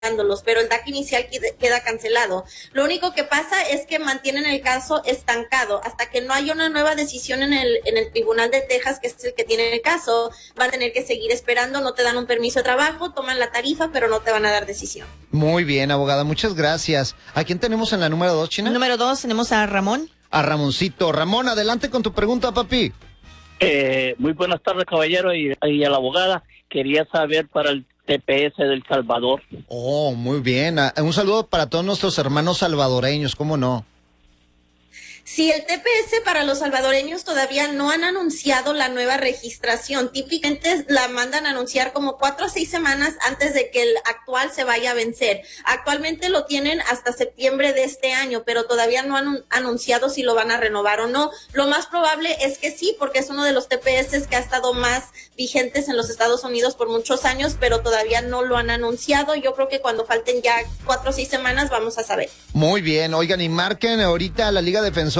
pero el DACA inicial queda cancelado. Lo único que pasa es que mantienen el caso estancado. Hasta que no haya una nueva decisión en el Tribunal de Texas, que es el que tiene el caso, van a tener que seguir esperando, no te dan un permiso de trabajo, toman la tarifa, pero no te van a dar decisión. Muy bien, abogada, muchas gracias. ¿A quién tenemos en la número 2, China? Número 2 tenemos a Ramón. A Ramoncito. Ramón, adelante con tu pregunta, papi. Muy buenas tardes, caballero, y a la abogada. Quería saber para el TPS del Salvador. Oh, muy bien. Un saludo para todos nuestros hermanos salvadoreños, ¿cómo no? Sí, el TPS para los salvadoreños todavía no han anunciado la nueva registración. Típicamente la mandan a anunciar como 4 a 6 semanas antes de que el actual se vaya a vencer. Actualmente lo tienen hasta septiembre de este año, pero todavía no han anunciado si lo van a renovar o no. Lo más probable es que sí, porque es uno de los TPS que ha estado más vigentes en los Estados Unidos por muchos años, pero todavía no lo han anunciado. Yo creo que cuando falten ya 4 o 6 semanas vamos a saber. Muy bien, oigan, y marquen ahorita a la Liga Defensora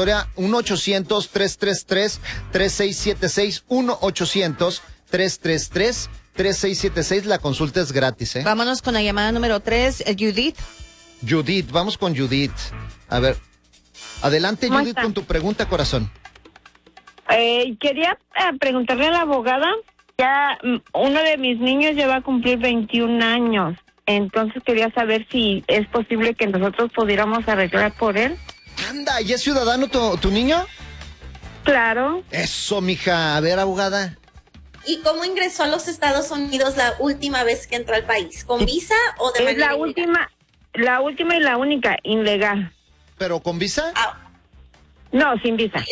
1-800-333-3676, 1-800-333-3676, la consulta es gratis, ¿eh? Vámonos con la llamada número 3, Judith. Judith, vamos con Judith. A ver, adelante Judith con tu pregunta, corazón. Quería preguntarle a la abogada, ya uno de mis niños ya va a cumplir 21 años, entonces quería saber si es posible que nosotros pudiéramos arreglar por él. Anda, ¿y es ciudadano tu niño? Claro. Eso, mija. A ver, abogada. ¿Y cómo ingresó a los Estados Unidos la última vez que entró al país? ¿Con visa o de manera ilegal? La última y la única, ilegal. ¿Pero con visa? No, sin visa.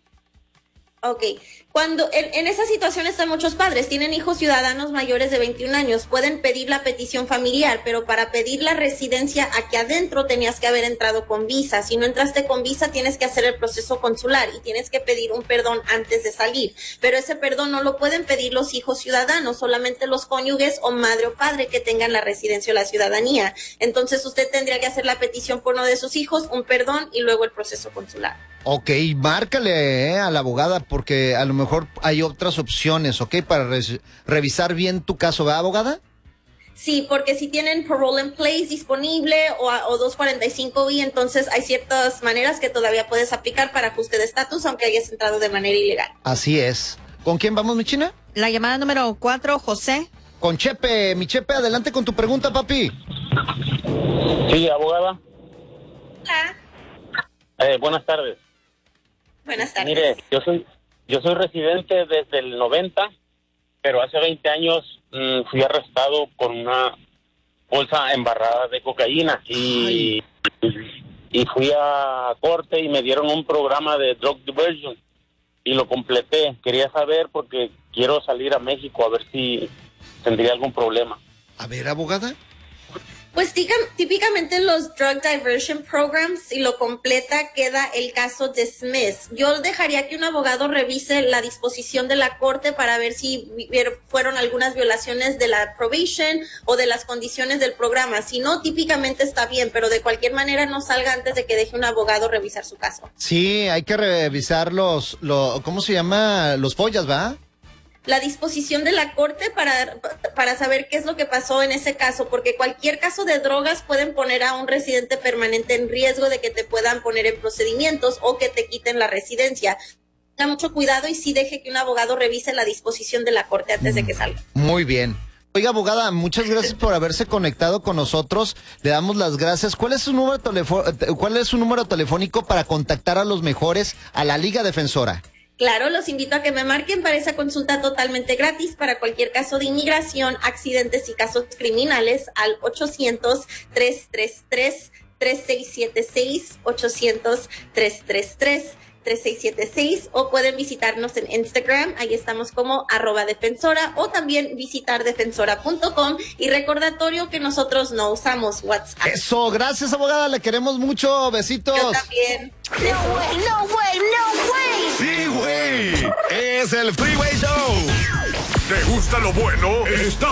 Ok. Cuando en esa situación están muchos padres, tienen hijos ciudadanos mayores de 21 años, pueden pedir la petición familiar, pero para pedir la residencia aquí adentro tenías que haber entrado con visa. Si no entraste con visa, tienes que hacer el proceso consular y tienes que pedir un perdón antes de salir. Pero ese perdón no lo pueden pedir los hijos ciudadanos, solamente los cónyuges o madre o padre que tengan la residencia o la ciudadanía. Entonces usted tendría que hacer la petición por uno de sus hijos, un perdón y luego el proceso consular. Ok, márcale a la abogada porque a lo mejor hay otras opciones, ¿ok? Para revisar bien tu caso, ¿verdad, abogada? Sí, porque si tienen parole in place disponible o 245B, entonces hay ciertas maneras que todavía puedes aplicar para ajuste de estatus aunque hayas entrado de manera ilegal. Así es. ¿Con quién vamos, mi China? La llamada número 4, José. Con Chepe. Mi Chepe, adelante con tu pregunta, papi. Sí, abogada. Hola. Buenas tardes. Buenas tardes. Mire, yo soy residente desde el 90, pero hace 20 años fui arrestado con una bolsa embarrada de cocaína y fui a corte y me dieron un programa de drug diversion y lo completé. Quería saber porque quiero salir a México a ver si tendría algún problema. A ver, abogada. Pues típicamente los Drug Diversion Programs, si lo completa, queda el caso dismiss. Yo dejaría que un abogado revise la disposición de la corte para ver si fueron algunas violaciones de la probation o de las condiciones del programa. Si no, típicamente está bien, pero de cualquier manera no salga antes de que deje un abogado revisar su caso. Sí, hay que revisar ¿cómo se llama? Los follas, ¿va? La disposición de la corte para saber qué es lo que pasó en ese caso, porque cualquier caso de drogas pueden poner a un residente permanente en riesgo de que te puedan poner en procedimientos o que te quiten la residencia. Tenga mucho cuidado y sí deje que un abogado revise la disposición de la corte antes de que salga. Muy bien. Oiga, abogada, muchas gracias por haberse conectado con nosotros. Le damos las gracias. ¿Cuál es su número telefónico para contactar a los mejores a la Liga Defensora? Claro, los invito a que me marquen para esa consulta totalmente gratis para cualquier caso de inmigración, accidentes y casos criminales al 800-333-3676, 800-333-3676 o pueden visitarnos en Instagram, ahí estamos como @defensora o también visitar defensora.com y recordatorio que nosotros no usamos WhatsApp. Eso, gracias abogada, le queremos mucho, besitos. Yo también. No way, no way, no way. Sí, güey. Es el Freeway Show. ¿Te gusta lo bueno? Está